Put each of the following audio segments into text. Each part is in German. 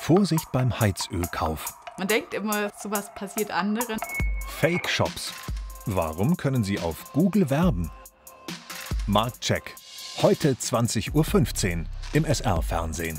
Vorsicht beim Heizölkauf. Man denkt immer, sowas passiert anderen. Fake-Shops. Warum können Sie auf Google werben? Marktcheck. Heute 20:15 Uhr im SR-Fernsehen.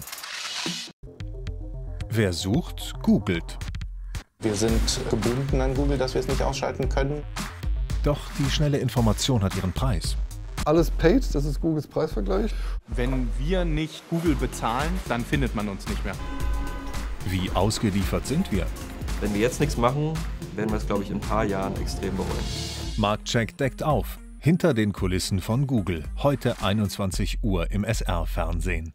Wer sucht, googelt. Wir sind gebunden an Google, dass wir es nicht ausschalten können. Doch die schnelle Information hat ihren Preis. Alles paid, das ist Googles Preisvergleich. Wenn wir nicht Google bezahlen, dann findet man uns nicht mehr. Wie ausgeliefert sind wir? Wenn wir jetzt nichts machen, werden wir es, glaube ich, in ein paar Jahren extrem bereuen. Marktcheck deckt auf. Hinter den Kulissen von Google. Heute 21 Uhr im SR-Fernsehen.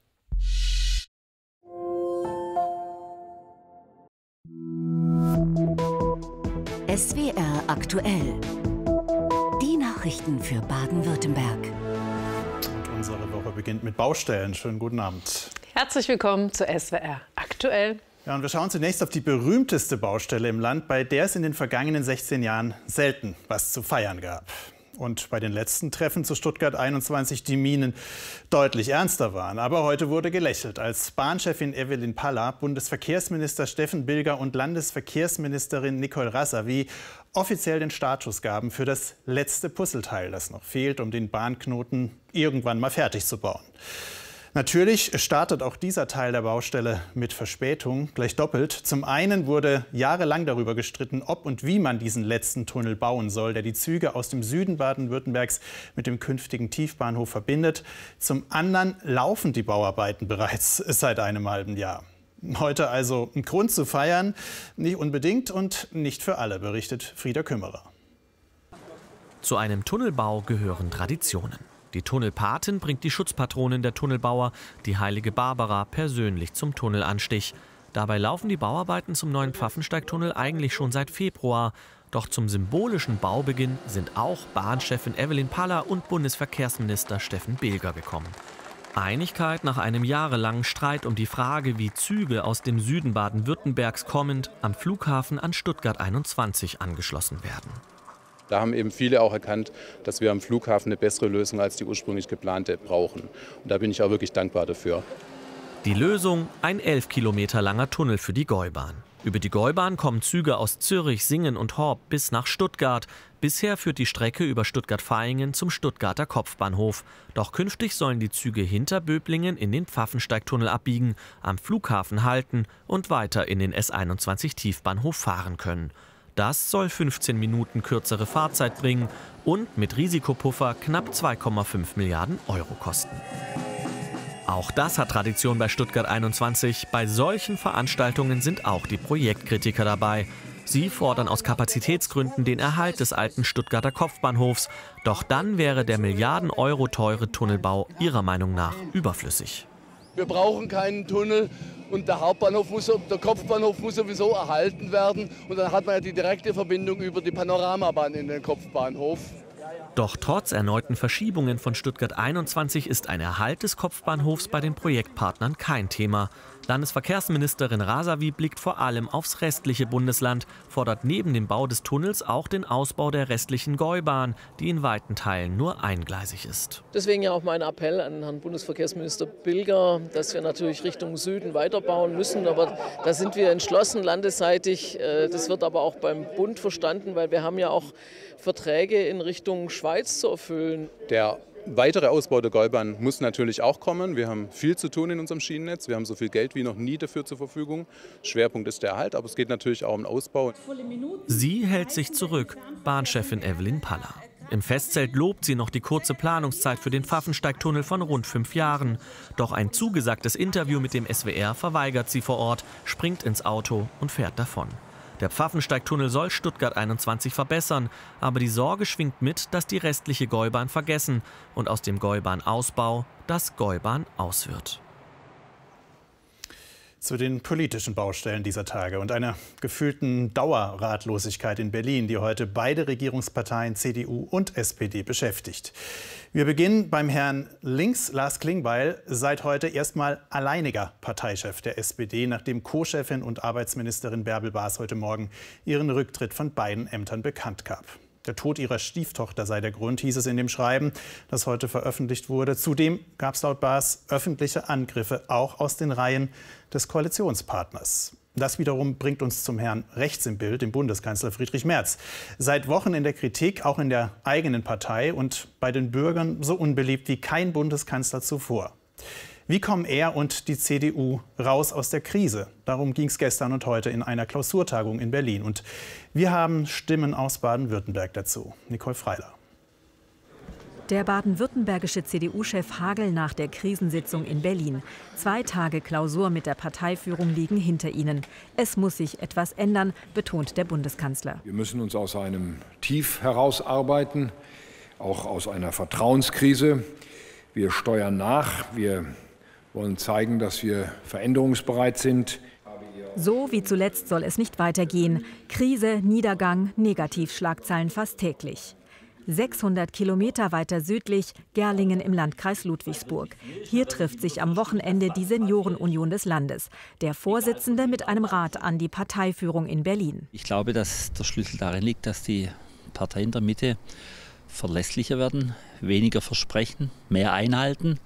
SWR aktuell. Die Nachrichten für Baden-Württemberg. Und unsere Woche beginnt mit Baustellen. Schönen guten Abend. Herzlich willkommen zu SWR aktuell. Ja, und wir schauen zunächst auf die berühmteste Baustelle im Land, bei der es in den vergangenen 16 Jahren selten was zu feiern gab. Und bei den letzten Treffen zu Stuttgart 21 die Minen deutlich ernster waren. Aber heute wurde gelächelt, als Bahnchefin Evelyn Palla, Bundesverkehrsminister Steffen Bilger und Landesverkehrsministerin Nicole Rasavi offiziell den Startschuss gaben für das letzte Puzzleteil, das noch fehlt, um den Bahnknoten irgendwann mal fertig zu bauen. Natürlich startet auch dieser Teil der Baustelle mit Verspätung, gleich doppelt. Zum einen wurde jahrelang darüber gestritten, ob und wie man diesen letzten Tunnel bauen soll, der die Züge aus dem Süden Baden-Württembergs mit dem künftigen Tiefbahnhof verbindet. Zum anderen laufen die Bauarbeiten bereits seit einem halben Jahr. Heute also ein Grund zu feiern, nicht unbedingt und nicht für alle, berichtet Frieda Kümmerer. Zu einem Tunnelbau gehören Traditionen. Die Tunnelpatin bringt die Schutzpatronin der Tunnelbauer, die heilige Barbara, persönlich zum Tunnelanstich. Dabei laufen die Bauarbeiten zum neuen Pfaffensteigtunnel eigentlich schon seit Februar. Doch zum symbolischen Baubeginn sind auch Bahnchefin Evelyn Palla und Bundesverkehrsminister Steffen Bilger gekommen. Einigkeit nach einem jahrelangen Streit um die Frage, wie Züge aus dem Süden Baden-Württembergs kommend am Flughafen an Stuttgart 21 angeschlossen werden. Da haben eben viele auch erkannt, dass wir am Flughafen eine bessere Lösung als die ursprünglich geplante brauchen. Und da bin ich auch wirklich dankbar dafür. Die Lösung: ein 11 Kilometer langer Tunnel für die Gäubahn. Über die Gäubahn kommen Züge aus Zürich, Singen und Horb bis nach Stuttgart. Bisher führt die Strecke über Stuttgart-Vaihingen zum Stuttgarter Kopfbahnhof. Doch künftig sollen die Züge hinter Böblingen in den Pfaffensteigtunnel abbiegen, am Flughafen halten und weiter in den S21-Tiefbahnhof fahren können. Das soll 15 Minuten kürzere Fahrzeit bringen und mit Risikopuffer knapp 2,5 Milliarden Euro kosten. Auch das hat Tradition bei Stuttgart 21. Bei solchen Veranstaltungen sind auch die Projektkritiker dabei. Sie fordern aus Kapazitätsgründen den Erhalt des alten Stuttgarter Kopfbahnhofs. Doch dann wäre der Milliarden Euro teure Tunnelbau ihrer Meinung nach überflüssig. Wir brauchen keinen Tunnel und der Kopfbahnhof muss sowieso erhalten werden. Und dann hat man ja die direkte Verbindung über die Panoramabahn in den Kopfbahnhof. Doch trotz erneuten Verschiebungen von Stuttgart 21 ist ein Erhalt des Kopfbahnhofs bei den Projektpartnern kein Thema. Landesverkehrsministerin Rasavi blickt vor allem aufs restliche Bundesland, fordert neben dem Bau des Tunnels auch den Ausbau der restlichen Gäubahn, die in weiten Teilen nur eingleisig ist. Deswegen ja auch mein Appell an Herrn Bundesverkehrsminister Bilger, dass wir natürlich Richtung Süden weiterbauen müssen. Aber da sind wir entschlossen landesseitig. Das wird aber auch beim Bund verstanden, weil wir haben ja auch Verträge in Richtung Schweiz zu erfüllen. Der weitere Ausbau der Gäubahn muss natürlich auch kommen. Wir haben viel zu tun in unserem Schienennetz. Wir haben so viel Geld wie noch nie dafür zur Verfügung. Schwerpunkt ist der Erhalt, aber es geht natürlich auch um den Ausbau. Sie hält sich zurück, Bahnchefin Evelyn Palla. Im Festzelt lobt sie noch die kurze Planungszeit für den Pfaffensteigtunnel von rund 5 Jahren. Doch ein zugesagtes Interview mit dem SWR verweigert sie vor Ort, springt ins Auto und fährt davon. Der Pfaffensteigtunnel soll Stuttgart 21 verbessern, aber die Sorge schwingt mit, dass die restliche Gäubahn vergessen und aus dem Gäubahnausbau das Gäubahn-Aus wird. Zu den politischen Baustellen dieser Tage und einer gefühlten Dauerratlosigkeit in Berlin, die heute beide Regierungsparteien CDU und SPD beschäftigt. Wir beginnen beim Herrn links, Lars Klingbeil, seit heute erstmal alleiniger Parteichef der SPD, nachdem Co-Chefin und Arbeitsministerin Bärbel Baas heute Morgen ihren Rücktritt von beiden Ämtern bekannt gab. Der Tod ihrer Stieftochter sei der Grund, hieß es in dem Schreiben, das heute veröffentlicht wurde. Zudem gab es laut Baas öffentliche Angriffe, auch aus den Reihen des Koalitionspartners. Das wiederum bringt uns zum Herrn rechts im Bild, dem Bundeskanzler Friedrich Merz. Seit Wochen in der Kritik, auch in der eigenen Partei und bei den Bürgern so unbeliebt wie kein Bundeskanzler zuvor. Wie kommen er und die CDU raus aus der Krise? Darum ging es gestern und heute in einer Klausurtagung in Berlin. Und wir haben Stimmen aus Baden-Württemberg dazu. Nicole Freiler. Der baden-württembergische CDU-Chef Hagel nach der Krisensitzung in Berlin. 2 Tage Klausur mit der Parteiführung liegen hinter ihnen. Es muss sich etwas ändern, betont der Bundeskanzler. Wir müssen uns aus einem Tief herausarbeiten, auch aus einer Vertrauenskrise. Wir steuern nach. Wir wollen zeigen, dass wir veränderungsbereit sind. So wie zuletzt soll es nicht weitergehen. Krise, Niedergang, Negativschlagzeilen fast täglich. 600 Kilometer weiter südlich, Gerlingen im Landkreis Ludwigsburg. Hier trifft sich am Wochenende die Seniorenunion des Landes. Der Vorsitzende mit einem Rat an die Parteiführung in Berlin. Ich glaube, dass der Schlüssel darin liegt, dass die Parteien der Mitte verlässlicher werden, weniger versprechen, mehr einhalten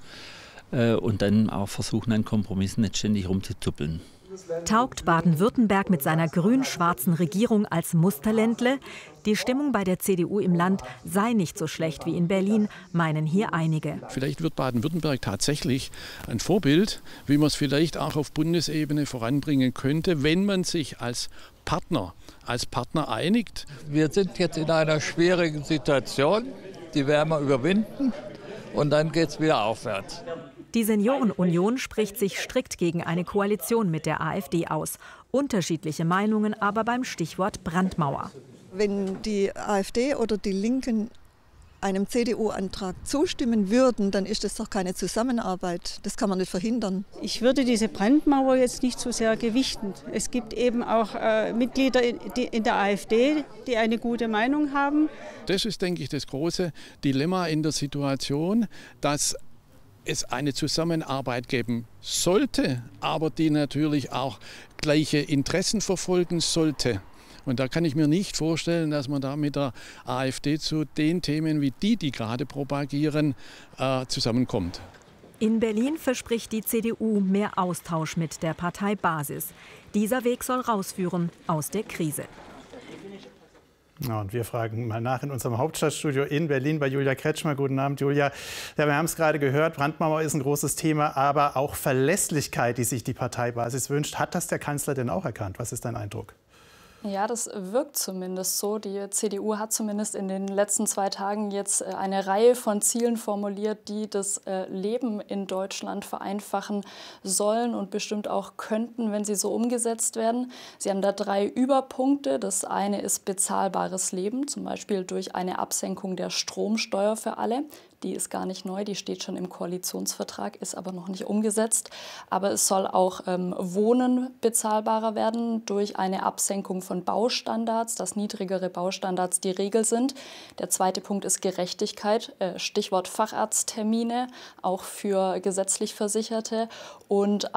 und dann auch versuchen, an Kompromissen nicht ständig rumzuzuppeln. Taugt Baden-Württemberg mit seiner grün-schwarzen Regierung als Musterländle? Die Stimmung bei der CDU im Land sei nicht so schlecht wie in Berlin, meinen hier einige. Vielleicht wird Baden-Württemberg tatsächlich ein Vorbild, wie man es vielleicht auch auf Bundesebene voranbringen könnte, wenn man sich als Partner einigt. Wir sind jetzt in einer schwierigen Situation, die werden wir überwinden und dann geht es wieder aufwärts. Die Seniorenunion spricht sich strikt gegen eine Koalition mit der AfD aus. Unterschiedliche Meinungen aber beim Stichwort Brandmauer. Wenn die AfD oder die Linken einem CDU-Antrag zustimmen würden, dann ist das doch keine Zusammenarbeit. Das kann man nicht verhindern. Ich würde diese Brandmauer jetzt nicht so sehr gewichten. Es gibt eben auch Mitglieder in der AfD, die eine gute Meinung haben. Das ist, denke ich, das große Dilemma in der Situation, dass es eine Zusammenarbeit geben sollte, aber die natürlich auch gleiche Interessen verfolgen sollte. Und da kann ich mir nicht vorstellen, dass man da mit der AfD zu den Themen wie die gerade propagieren, zusammenkommt. In Berlin verspricht die CDU mehr Austausch mit der Parteibasis. Dieser Weg soll rausführen aus der Krise. Ja, und wir fragen mal nach in unserem Hauptstadtstudio in Berlin bei Julia Kretschmer. Guten Abend, Julia. Ja, wir haben es gerade gehört, Brandmauer ist ein großes Thema, aber auch Verlässlichkeit, die sich die Parteibasis wünscht. Hat das der Kanzler denn auch erkannt? Was ist dein Eindruck? Ja, das wirkt zumindest so. Die CDU hat zumindest in den letzten 2 Tagen jetzt eine Reihe von Zielen formuliert, die das Leben in Deutschland vereinfachen sollen und bestimmt auch könnten, wenn sie so umgesetzt werden. Sie haben da 3 Überpunkte. Das eine ist bezahlbares Leben, zum Beispiel durch eine Absenkung der Stromsteuer für alle. Die ist gar nicht neu, die steht schon im Koalitionsvertrag, ist aber noch nicht umgesetzt. Aber es soll auch Wohnen bezahlbarer werden durch eine Absenkung von Baustandards, dass niedrigere Baustandards die Regel sind. Der zweite Punkt ist Gerechtigkeit, Stichwort Facharzttermine, auch für gesetzlich Versicherte und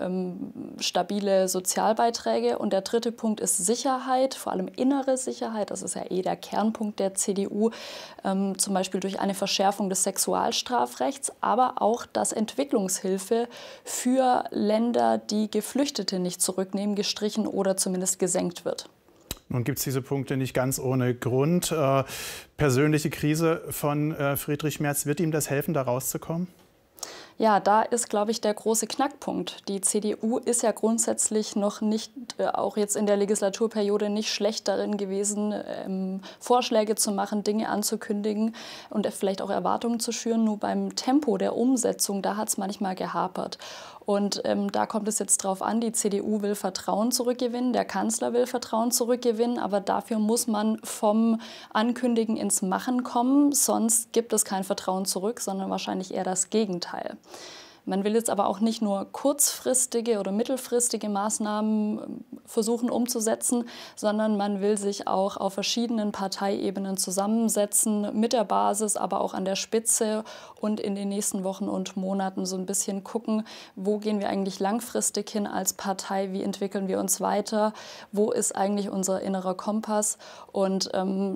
stabile Sozialbeiträge. Und der dritte Punkt ist Sicherheit, vor allem innere Sicherheit. Das ist ja der Kernpunkt der CDU, zum Beispiel durch eine Verschärfung des Sexualstrafrechts, aber auch, dass Entwicklungshilfe für Länder, die Geflüchtete nicht zurücknehmen, gestrichen oder zumindest gesenkt wird. Nun gibt es diese Punkte nicht ganz ohne Grund. Persönliche Krise von Friedrich Merz, wird ihm das helfen, da rauszukommen? Ja, da ist, glaube ich, der große Knackpunkt. Die CDU ist ja grundsätzlich noch nicht, auch jetzt in der Legislaturperiode, nicht schlecht darin gewesen, Vorschläge zu machen, Dinge anzukündigen und vielleicht auch Erwartungen zu schüren. Nur beim Tempo der Umsetzung, da hat es manchmal gehapert. Und da kommt es jetzt drauf an, die CDU will Vertrauen zurückgewinnen, der Kanzler will Vertrauen zurückgewinnen, aber dafür muss man vom Ankündigen ins Machen kommen, sonst gibt es kein Vertrauen zurück, sondern wahrscheinlich eher das Gegenteil. Man will jetzt aber auch nicht nur kurzfristige oder mittelfristige Maßnahmen versuchen umzusetzen, sondern man will sich auch auf verschiedenen Parteiebenen zusammensetzen, mit der Basis, aber auch an der Spitze und in den nächsten Wochen und Monaten so ein bisschen gucken, wo gehen wir eigentlich langfristig hin als Partei, wie entwickeln wir uns weiter, wo ist eigentlich unser innerer Kompass und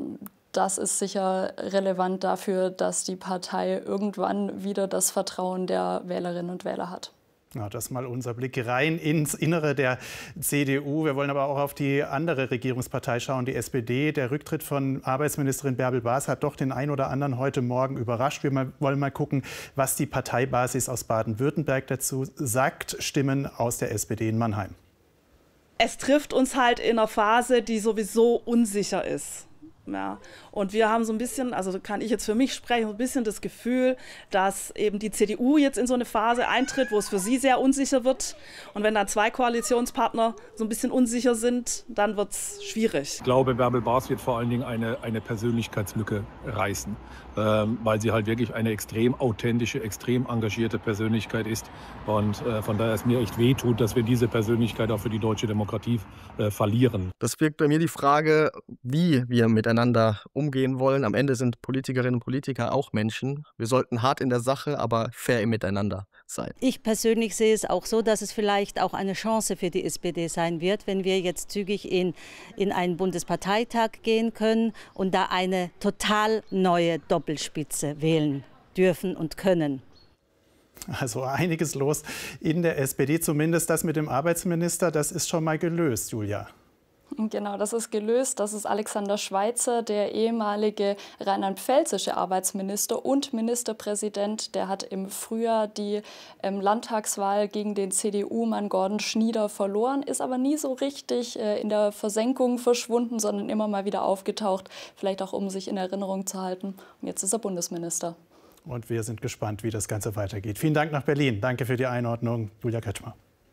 das ist sicher relevant dafür, dass die Partei irgendwann wieder das Vertrauen der Wählerinnen und Wähler hat. Ja, das mal unser Blick rein ins Innere der CDU. Wir wollen aber auch auf die andere Regierungspartei schauen, die SPD. Der Rücktritt von Arbeitsministerin Bärbel Baas hat doch den einen oder anderen heute Morgen überrascht. Wir wollen mal gucken, was die Parteibasis aus Baden-Württemberg dazu sagt. Stimmen aus der SPD in Mannheim. Es trifft uns halt in einer Phase, die sowieso unsicher ist. Ja. Und wir haben so ein bisschen, also kann ich jetzt für mich sprechen, so ein bisschen das Gefühl, dass eben die CDU jetzt in so eine Phase eintritt, wo es für sie sehr unsicher wird. Und wenn dann zwei Koalitionspartner so ein bisschen unsicher sind, dann wird es schwierig. Ich glaube, Bärbel Baas wird vor allen Dingen eine Persönlichkeitslücke reißen, weil sie halt wirklich eine extrem authentische, extrem engagierte Persönlichkeit ist. Und von daher ist mir echt wehtut, dass wir diese Persönlichkeit auch für die deutsche Demokratie verlieren. Das birgt bei mir die Frage, wie wir miteinander umgehen wollen. Am Ende sind Politikerinnen und Politiker auch Menschen. Wir sollten hart in der Sache, aber fair im Miteinander sein. Ich persönlich sehe es auch so, dass es vielleicht auch eine Chance für die SPD sein wird, wenn wir jetzt zügig in einen Bundesparteitag gehen können und da eine total neue Doppelspitze wählen dürfen und können. Also einiges los in der SPD, zumindest das mit dem Arbeitsminister, das ist schon mal gelöst, Julia. Genau, das ist gelöst. Das ist Alexander Schweitzer, der ehemalige rheinland-pfälzische Arbeitsminister und Ministerpräsident. Der hat im Frühjahr die Landtagswahl gegen den CDU-Mann Gordon Schnieder verloren, ist aber nie so richtig in der Versenkung verschwunden, sondern immer mal wieder aufgetaucht, vielleicht auch um sich in Erinnerung zu halten. Und jetzt ist er Bundesminister. Und wir sind gespannt, wie das Ganze weitergeht. Vielen Dank nach Berlin. Danke für die Einordnung, Julia Kretschmer.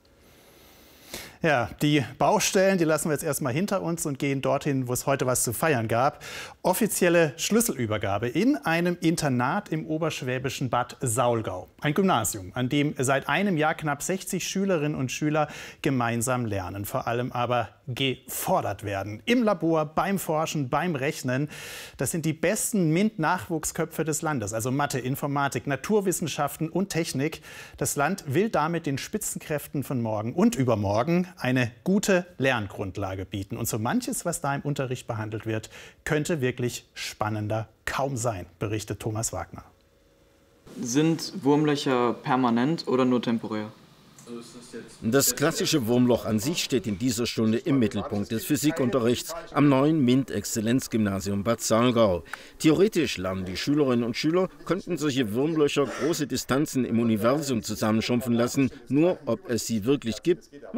Ja, die Baustellen, die lassen wir jetzt erstmal hinter uns und gehen dorthin, wo es heute was zu feiern gab. Offizielle Schlüsselübergabe in einem Internat im oberschwäbischen Bad Saulgau. Ein Gymnasium, an dem seit einem Jahr knapp 60 Schülerinnen und Schüler gemeinsam lernen, vor allem aber gefordert werden. Im Labor, beim Forschen, beim Rechnen. Das sind die besten MINT-Nachwuchsköpfe des Landes, also Mathe, Informatik, Naturwissenschaften und Technik. Das Land will damit den Spitzenkräften von morgen und übermorgen eine gute Lerngrundlage bieten. Und so manches, was da im Unterricht behandelt wird, könnte wirklich spannender kaum sein, berichtet Thomas Wagner. Sind Wurmlöcher permanent oder nur temporär? Das klassische Wurmloch an sich steht in dieser Stunde im Mittelpunkt des Physikunterrichts am neuen MINT-Exzellenzgymnasium Bad Saulgau. Theoretisch lernen die Schülerinnen und Schüler, könnten solche Wurmlöcher große Distanzen im Universum zusammenschrumpfen lassen. Nur ob es sie wirklich gibt,